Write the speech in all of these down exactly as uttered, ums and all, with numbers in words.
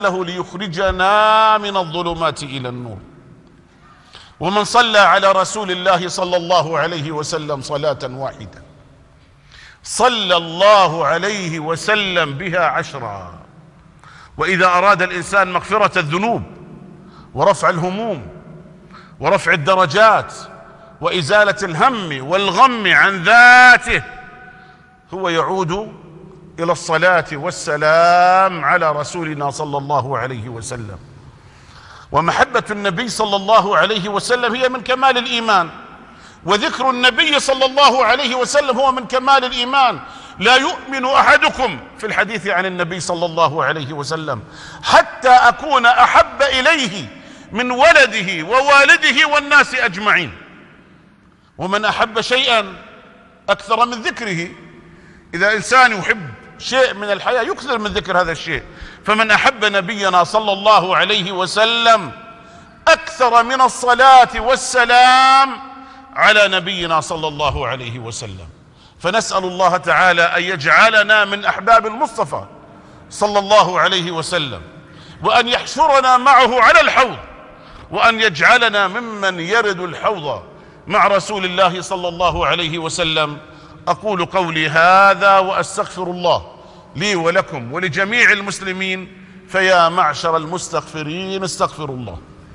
له ليخرجنا من الظلمات إلى النور. ومن صلى على رسول الله صلى الله عليه وسلم صلاة واحدة صلى الله عليه وسلم بها عشرا. وإذا أراد الإنسان مغفرة الذنوب ورفع الهموم ورفع الدرجات وإزالة الهم والغم عن ذاته، هو يعود إلى الصلاة والسلام على رسولنا صلى الله عليه وسلم. ومحبة النبي صلى الله عليه وسلم هي من كمال الإيمان، وذكر النبي صلى الله عليه وسلم هو من كمال الإيمان. لا يؤمن أحدكم في الحديث عن النبي صلى الله عليه وسلم حتى أكون أحب إليه من ولده ووالده والناس أجمعين. ومن أحب شيئا أكثر من ذكره، إذا إنسان يحب شيء من الحياة يكثر من ذكر هذا الشيء. فمن أحب نبينا صلى الله عليه وسلم أكثر من الصلاة والسلام على نبينا صلى الله عليه وسلم. فنسأل الله تعالى أن يجعلنا من أحباب المصطفى صلى الله عليه وسلم، وأن يحشرنا معه على الحوض، وأن يجعلنا ممن يرد الحوض مع رسول الله صلى الله عليه وسلم. أقول قولي هذا وأستغفر الله لي ولكم ولجميع المسلمين، فيا معشر المستغفرين استغفروا الله.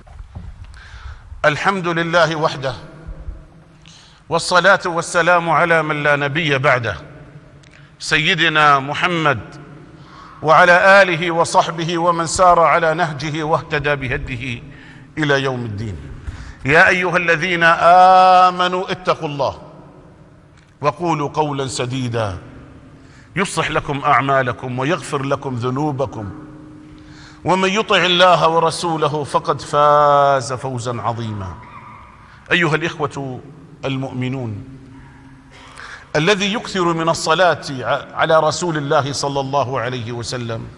الحمد لله وحده، والصلاة والسلام على من لا نبي بعده، سيدنا محمد وعلى آله وصحبه ومن سار على نهجه واهتدى بهديه إلى يوم الدين. يا أيها الذين آمنوا اتقوا الله وقولوا قولا سديدا يصلح لكم أعمالكم ويغفر لكم ذنوبكم، ومن يطع الله ورسوله فقد فاز فوزا عظيما. أيها الإخوة المؤمنون، الذي يكثر من الصلاة على رسول الله صلى الله عليه وسلم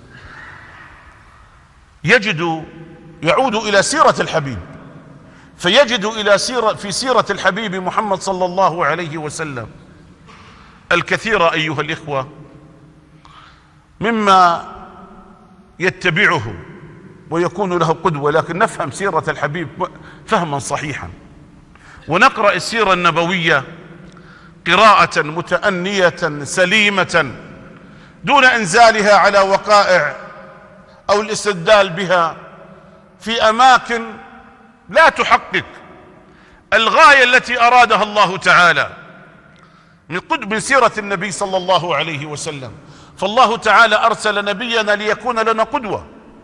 يجد يعود إلى سيرة الحبيب، فيجد إلى سيرة في سيرة الحبيب محمد صلى الله عليه وسلم الكثير أيها الإخوة مما يتبعه ويكون له قدوة. لكن نفهم سيرة الحبيب فهما صحيحا، ونقرأ السيرة النبوية قراءة متأنية سليمة دون إنزالها على وقائع أو الاستدلال بها في أماكن لا تحقق الغاية التي أرادها الله تعالى من قد من سيرة النبي صلى الله عليه وسلم. فالله تعالى أرسل نبينا ليكون لنا قدوة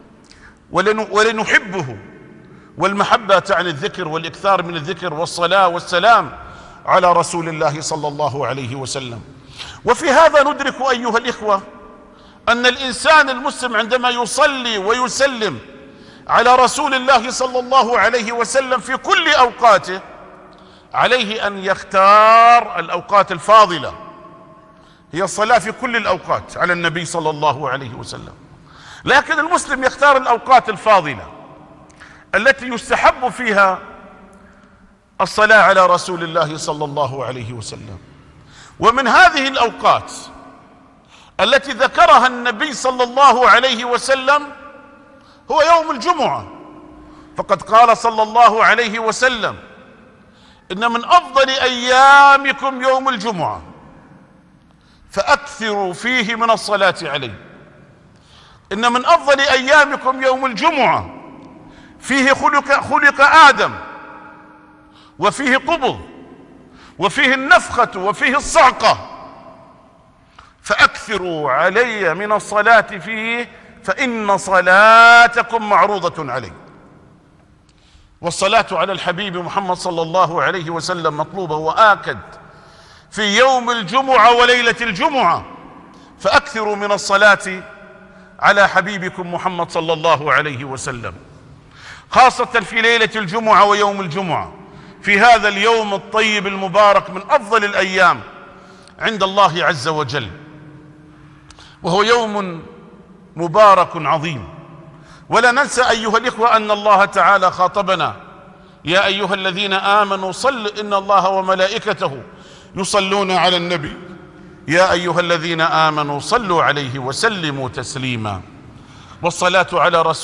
ولنحبه، والمحبة تعني الذكر والإكثار من الذكر والصلاة والسلام على رسول الله صلى الله عليه وسلم. وفي هذا ندرك أيها الإخوة أن الإنسان المسلم عندما يصلي ويسلم على رسول الله صلى الله عليه وسلم في كل أوقاته عليه أن يختار الأوقات الفاضلة، هي الصلاة في كل الأوقات على النبي صلى الله عليه وسلم. لكن المسلم يختار الأوقات الفاضلة التي يستحب فيها الصلاة على رسول الله صلى الله عليه وسلم. ومن هذه الأوقات التي ذكرها النبي صلى الله عليه وسلم هو يوم الجمعة، فقد قال صلى الله عليه وسلم: إن من أفضل أيامكم يوم الجمعة فأكثروا فيه من الصلاة عليه. إن من أفضل أيامكم يوم الجمعة فيه خلق, خلق آدم، وفيه قبض، وفيه النفخة، وفيه الصعقة، فأكثروا علي من الصلاة فيه فإن صلاتكم معروضة علي. والصلاة على الحبيب محمد صلى الله عليه وسلم مطلوبة وآكد في يوم الجمعة وليلة الجمعة، فأكثروا من الصلاة على حبيبكم محمد صلى الله عليه وسلم، خاصة في ليلة الجمعة ويوم الجمعة، في هذا اليوم الطيب المبارك من أفضل الأيام عند الله عز وجل، وهو يوم مبارك عظيم. ولا ننسى أيها الإخوة أن الله تعالى خاطبنا: يا أيها الذين آمنوا صلوا إن الله وملائكته يصلون على النبي يا أيها الذين آمنوا صلوا عليه وسلموا تسليما. والصلاة على رسول